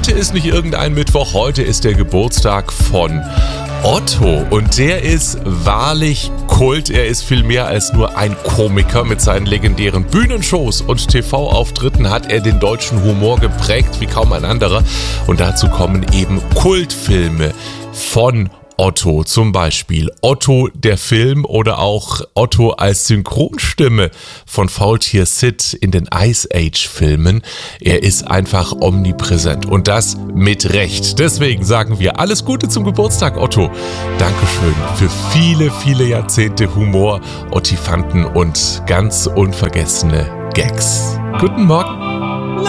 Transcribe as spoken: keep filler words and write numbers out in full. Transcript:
heute ist nicht irgendein Mittwoch, heute ist der Geburtstag von Otto und der ist wahrlich Kult. Er ist viel mehr als nur ein Komiker. Mit seinen legendären Bühnenshows und T V-Auftritten hat er den deutschen Humor geprägt wie kaum ein anderer. Und dazu kommen eben Kultfilme von Otto, zum Beispiel Otto der Film oder auch Otto als Synchronstimme von Faultier Sid in den Ice Age Filmen. Er ist einfach omnipräsent und das mit Recht. Deswegen sagen wir alles Gute zum Geburtstag, Otto. Dankeschön für viele, viele Jahrzehnte Humor, Ottifanten und ganz unvergessene Gags. Guten Morgen.